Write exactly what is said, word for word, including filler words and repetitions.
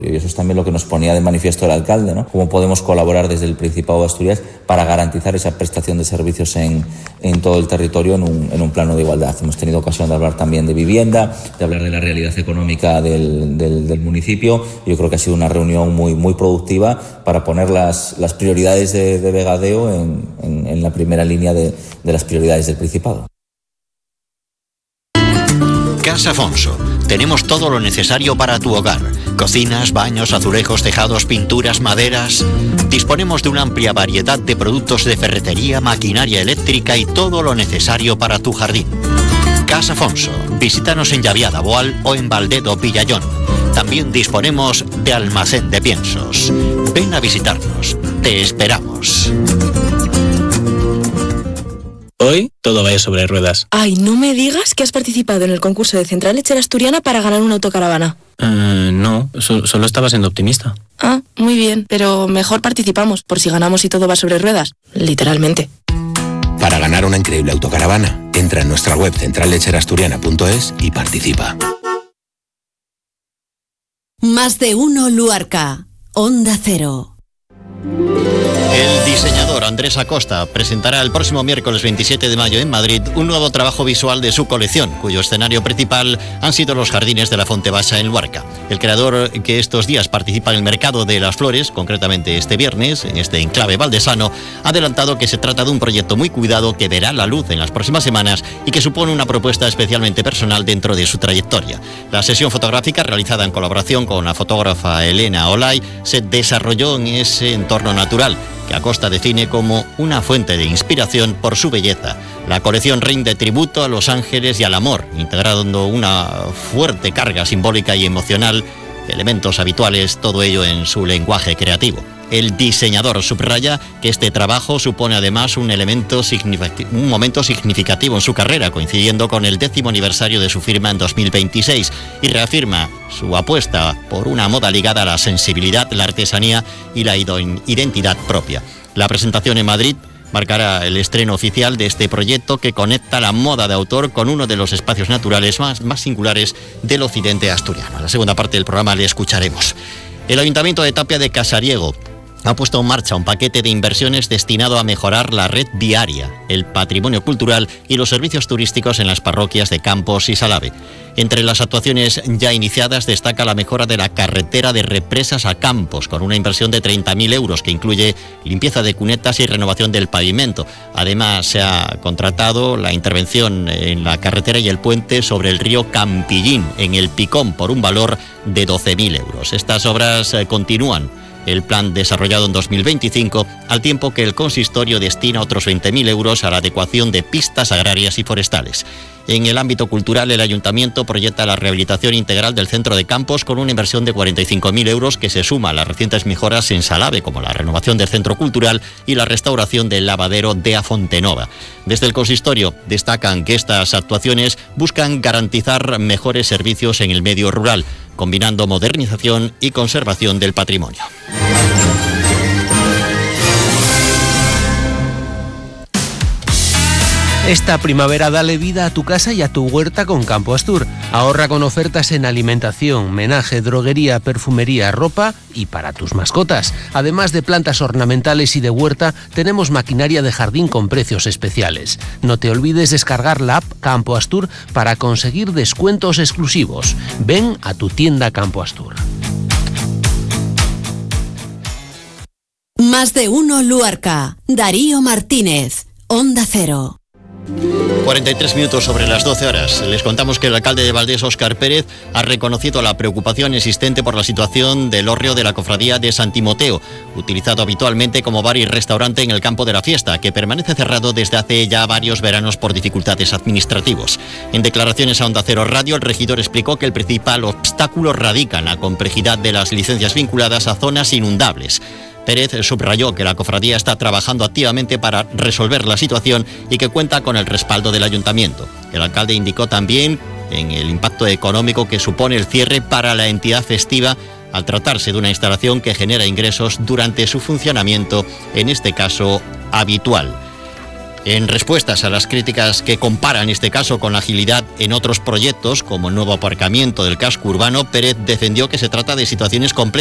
Y eso es también lo que nos ponía de manifiesto el alcalde, ¿no? Cómo podemos colaborar desde el Principado de Asturias para garantizar esa prestación de servicios en, en todo el territorio en un, en un plano de igualdad. Hemos tenido ocasión de hablar también de vivienda, de hablar de la realidad económica del, del, del municipio. Yo creo que ha sido una reunión muy, muy productiva para poner las, las prioridades de, de Vegadeo en, en, en la primera línea de, de las prioridades del Principado. Casa Afonso. Tenemos todo lo necesario para tu hogar. Cocinas, baños, azulejos, tejados, pinturas, maderas. Disponemos de una amplia variedad de productos de ferretería, maquinaria eléctrica y todo lo necesario para tu jardín. Casa Afonso. Visítanos en Llaviada, Boal o en Valdedo, Villayón. También disponemos de almacén de piensos. Ven a visitarnos. Te esperamos. Hoy todo vaya sobre ruedas. Ay, no me digas que has participado en el concurso de Central Lechera Asturiana para ganar una autocaravana. Uh, no, so- solo estaba siendo optimista. Ah, muy bien, pero mejor participamos, por si ganamos y todo va sobre ruedas. Literalmente. Para ganar una increíble autocaravana, entra en nuestra web central lechera asturiana punto es y participa. Más de uno Luarca. Onda Cero. El diseñador Andrés Acosta presentará el próximo miércoles veintisiete de mayo en Madrid un nuevo trabajo visual de su colección, cuyo escenario principal han sido los jardines de la Fontebasa en Luarca. El creador, que estos días participa en el Mercado de las Flores, concretamente este viernes, en este enclave valdesano, ha adelantado que se trata de un proyecto muy cuidado que verá la luz en las próximas semanas y que supone una propuesta especialmente personal dentro de su trayectoria. La sesión fotográfica, realizada en colaboración con la fotógrafa Elena Olay, se desarrolló en ese entorno natural, que Acosta define como una fuente de inspiración por su belleza. La colección rinde tributo a los ángeles y al amor, integrando una fuerte carga simbólica y emocional, elementos habituales, todo ello en su lenguaje creativo. El diseñador subraya que este trabajo supone además un elemento significativo, un momento significativo en su carrera, coincidiendo con el décimo aniversario de su firma en dos mil veintiséis, y reafirma su apuesta por una moda ligada a la sensibilidad, la artesanía y la identidad propia. La presentación en Madrid marcará el estreno oficial de este proyecto que conecta la moda de autor con uno de los espacios naturales más, más singulares del occidente asturiano. En la segunda parte del programa le escucharemos. El Ayuntamiento de Tapia de Casariego ha puesto en marcha un paquete de inversiones destinado a mejorar la red viaria, el patrimonio cultural y los servicios turísticos en las parroquias de Campos y Salave. Entre las actuaciones ya iniciadas destaca la mejora de la carretera de Represas a Campos, con una inversión de treinta mil euros que incluye limpieza de cunetas y renovación del pavimento. Además, se ha contratado la intervención en la carretera y el puente sobre el río Campillín, en el Picón, por un valor de doce mil euros. Estas obras eh, continúan el plan desarrollado en dos mil veinticinco, al tiempo que el consistorio destina otros veinte mil euros a la adecuación de pistas agrarias y forestales. En el ámbito cultural, el Ayuntamiento proyecta la rehabilitación integral del centro de Campos con una inversión de cuarenta y cinco mil euros que se suma a las recientes mejoras en Salave, como la renovación del centro cultural y la restauración del lavadero de Afontenova. Desde el consistorio destacan que estas actuaciones buscan garantizar mejores servicios en el medio rural, combinando modernización y conservación del patrimonio. Esta primavera dale vida a tu casa y a tu huerta con Campo Astur. Ahorra con ofertas en alimentación, menaje, droguería, perfumería, ropa y para tus mascotas. Además de plantas ornamentales y de huerta, tenemos maquinaria de jardín con precios especiales. No te olvides descargar la app Campo Astur para conseguir descuentos exclusivos. Ven a tu tienda Campo Astur. Más de uno Luarca. Darío Martínez. Onda Cero. cuarenta y tres minutos sobre las doce horas. Les contamos que el alcalde de Valdés, Óscar Pérez, ha reconocido la preocupación existente por la situación del hórreo de la cofradía de San Timoteo, utilizado habitualmente como bar y restaurante en el campo de la fiesta, que permanece cerrado desde hace ya varios veranos por dificultades administrativos. En declaraciones a Onda Cero Radio, el regidor explicó que el principal obstáculo radica en la complejidad de las licencias vinculadas a zonas inundables. Pérez subrayó que la cofradía está trabajando activamente para resolver la situación y que cuenta con el respaldo del ayuntamiento. El alcalde indicó también en el impacto económico que supone el cierre para la entidad festiva al tratarse de una instalación que genera ingresos durante su funcionamiento, en este caso habitual. En respuestas a las críticas que comparan este caso con la agilidad en otros proyectos, como el nuevo aparcamiento del casco urbano, Pérez defendió que se trata de situaciones completamente